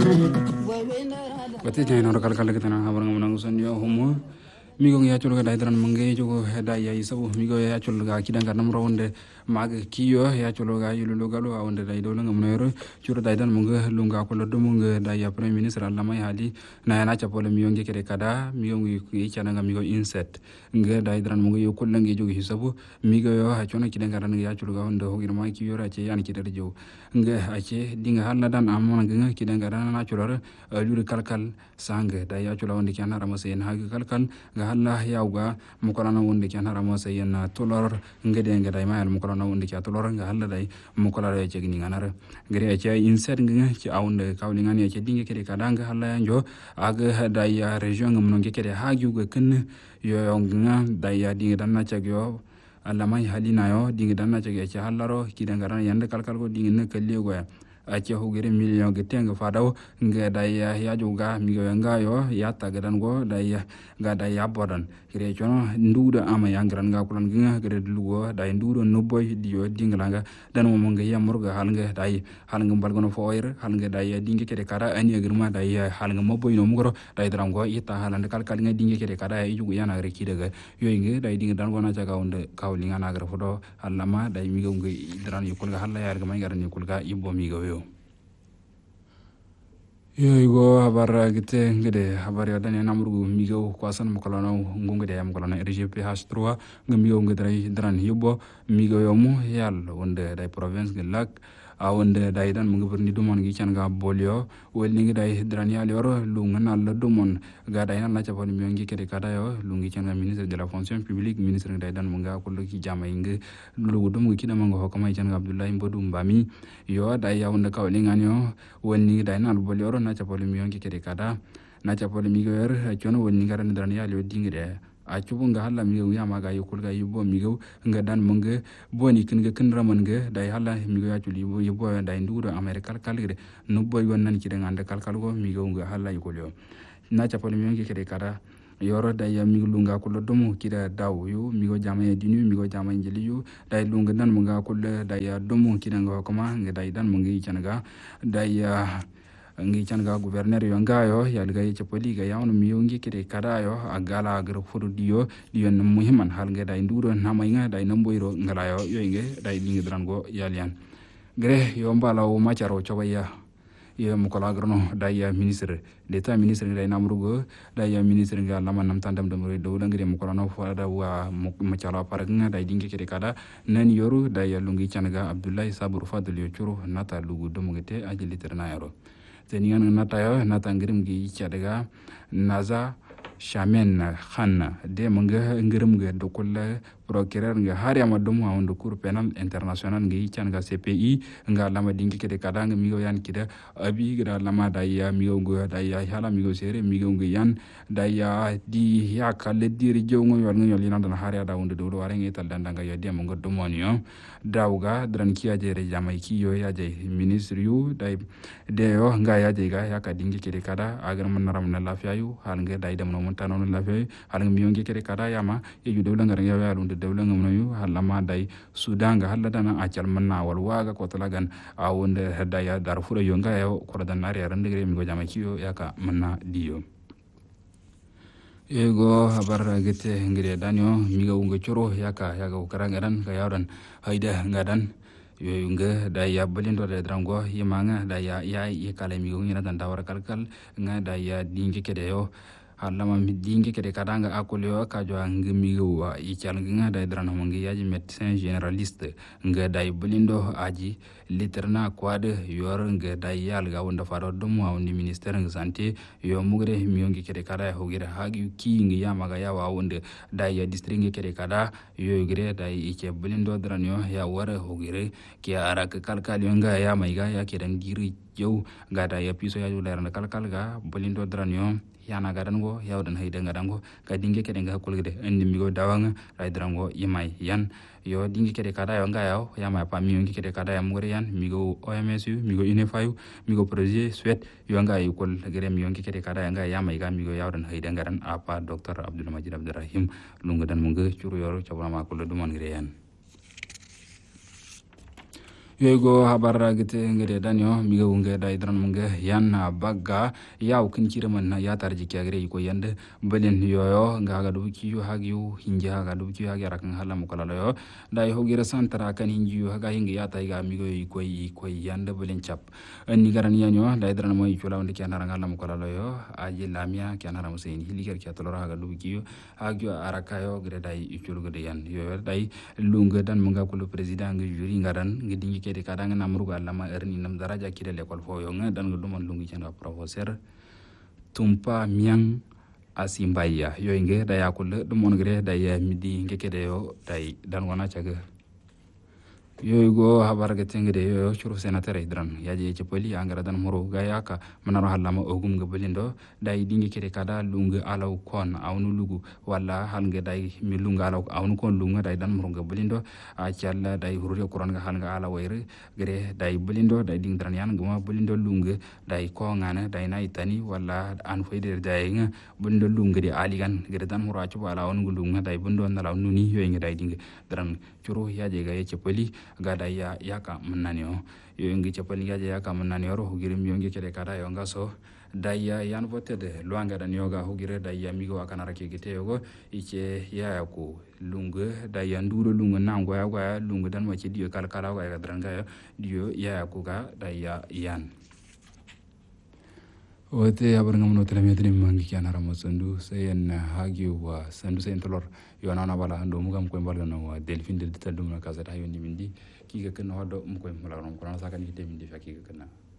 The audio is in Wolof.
Bati jai nor kal kal kita na habar ngam nang san yo homo migo ya chul ga daidan mangai jogo heda ya isabu migo ya chul ga kidan ga nam ronde mag kiyo ya chul ga yulu galo awonde dai do ngam nero chur daidan manga lunga ko lodo manga da ya prime minister allama hali na na chapole miyo nge kere kada miyo ngi chana ga migo inset nge daidan manga yo kullan ge jogo hisabu migo yo ha chona kidan ga ran ya chul ga hondo hogir ma kiyo ra che yan kidar jo nge ache dinga halla dan amon nga kidan ga ran na chulare luri kalkal sange da ya chula wonde kana rama sen ha kalkal ga halla yawga mukolana wonde kana rama sen tolor ngede ngeda mayal mukolana wonde ka tolor ga halla dai mukolare ce gini nganar ngere ce inset ngi ci awnde kawli ngani ce dinge kede kadanga halla yanjo aga da ya region ngam non kede ha ga ken yo nga da ya dinge dan na ce yo alla mai halina yo dinge dan na ce ce hallaro kidanga ran yande kalkal ko dinge ne kalle go ya ace hugere million ge tenga fadaw nge da ya juga mi nga yo ya tagadan go da ya ga da ya bodan kire chono ndudo ama yangran nga kulan nga gere lugo da ndudo no boy dio dinglanga dan mo nga ya murga halnga da hal nga balgono foyer hal nga da ya dinge kede kara ani agrima da ya hal nga mo boy no mugoro da drango ita halande kal kal nga dinge kede kara ya jugu yana re kidega yoy nge da dinge dan go na jaga onde kawli nga na gra fodo allama da mi go ngi dran yukul ga halla ya ga may garan yukul ga ibbo mi go yo go habar gite ngede habar ya dan namrugo migo kwasan mukolana ngungede ya mukolana RGPH3 ngamigo ngedrai dran yubo migo yomu yal wonde dai province gelak awonde dai dan mungber ni dumon gi canga bolio wel ni dai dran yal yor lu ngana la dumon ga dai na cha pon mi ngi kede kada yo lu ngi canga ministre de la fonction publique ministre dai dan munga ko lu ki jama ngi lu dum gi dama ngo hokama canga abdoulaye mbodou mbami yo dai ya wonde kawli nganyo wonni dai na bolio na cha pon mi ngi kede kada na cha pon mi yor chono wonni garan dran yal yo dingide a cubu nga halla migo ya maga yukul ga yubo migo nga dan munga boni kin ga kin raman ga dai halla migo ya chuli yubo dai nduro amerikal kalgre no boy wonnan ki dengan ande kalkal go migo nga halla yukul yo na chapol mi ngi kede kada yoro dai ya migo lunga ko domo kida daw yo migo jama e dinu migo jama njeli yo dai lunga dan munga ko dai ya domo kida nga ko ma nga dai dan mungi chanaga dai ya ngi canga gouverneur yo ngayo yalga ye poli ga yawno mi yongi kede kada yo agala agar fodo diyo no muhimman hal nga dai nduro namay nga dai namboyro ngala yo nge dai dingi drango yalian gre yo mbala o macharo chobaya ye mukola agrono dai ya ministre d'état ministre dai namrugo dai ya ministre nga lama nam tandam dum re do ngire mukola no fada wa machalo parag nga dai dingi kede kada nan yoru dai ya lungi canga abdoulaye sabur fadel yo churu nata lugu dum ngete ajili terna yaro tenian nata yo nata ngirim gi chadaga naza shamen khanna de manga ngirim ga dokul procureur nga hari amadum ha on cour pénal international ngi changa CPI nga lama dingi kede kadanga migo yan kida abi gra lama daya migo go daya hala migo sere migo ngi yan daya di ya kale diri jongo yor ngi yoli nan hari ada wonde do ware ngi tal dandanga yo de mongo domonio dawga dran kiya jere jamay ki yo ya jay ministre yu day de yo nga ya jay ga ya ka dingi kede kada agar man naram na lafiya yu hal nga day dem no mon tanon lafiya hal nga miyo ngi kede kada yama e yu do la ngar ya lunde dawla ngam no halama dai sudan ga halada na acal manna wal waga ko talagan a wonde hedda ya darfura yo nga yo ko dan nari rande gre mi go jama kiyo yaka manna diyo ego habar gete ngire danyo mi go ngo choro yaka ko karangaran ka yawdan hayda ngadan yo nga da ya balindo de drango yimanga da ya kala mi go ngina dan dawar kalkal nga da ya dingi kede yo halama mi dingi kede kadanga akolyo ka jo ngimigo wa icalnga da drana mongi yaji médecin généraliste nga day bulindo aji literna kwade yor nga day yalga wonda faro dum wa ni ministère ng santé yo mugre mi yongi kede kada hogire hagi ki ngi yamaga ya wa wonde day ya district kede kada yo gre day ice bulindo dranyo ya wara hogire ki arak kalkal yonga ya maiga ya kiran diri yow ga day ya piso ya jular na kalkal ga bulindo dranyo yana garango yawdan hayde ngadango ka dinge kede nga kulgede andi migo dawanga ray drango yimay yan yo dinge kede kada yo ngayo yama pa mi ngi kede kada ya mugre yan migo OMS migo UNEFA migo projet Suède yo ngayo kol gere mi ngi kede kada ya nga yama ga migo yawdan hayde ngaran apa Dr Abdul Majid Abdurrahim lunga dan munga curu yor cobama ko dumon gre yan yoygo habar gite ngede danyo miga unge dai dran munge yan bagga yaw kin chiraman na ya tarji kyagre ko yande belen yoyo ngaga du kiyo hagyu hinja ga du kiyo hagya rakan halam ko lalo dai hogira santara kan hinju haga hinga ya taiga migo ko yande belen chap ni garan yanyo dai dran moy chula wonde kyan halam ko lalo yo aji lamia kyan haram sen hiliger kya tolora haga du kiyo hagyu arakayo gre dai chulu gede yan yo dai lunga dan munga ko le president ngi juri ngaran ngi dingi kede kadang namrugo allama erni nam daraja kide l'école fo yo nga dan ngudum lungi cenda professeur tumpa miang asimbaya yo nge da yakul dum on gre da ya midi nge kede yo dai dan wana caga yo go habar ga tengede yo churu senateur idran yaje ci poli angara dan moro ga yaka manaro halama ogum ga belindo dai dingi kede kada lunga alaw kon awnu lugu wala halnga dai mi lunga alaw awnu kon lunga dai dan moro ga belindo a cialla dai hurure kuran ga halnga ala wayre gre dai belindo dai ding dran yan guma belindo lunga dai ko ngana dai nay tani wala an fayde dai nga belindo lunga di aligan gre dan moro ci wala awnu lunga dai bundo nalaw nuni yo ngi dai ding dran churu yaje ga ci poli gada ya yaka mnanio yo ngi chapali gaje yaka mnanio ro hugirim yo ngi kede kada yo ngaso daya yan vote de luanga dan yoga hugire daya migo akana rake gite yogo iche ya ko lunga daya nduro lunga nango ya ga lunga dan wachi dio kala kala ga dranga dio ya ko ga daya yan wote abarngam no tele medri mangi kana ramo sandu sayen hagi wa sandu sayen tolor yo nana bala ando mugam ko mbaldo no delfin de tadum na kazata yo ni mindi ki ga kana wado mu ko mala ron ko na sakani te mindi fa ki ga kana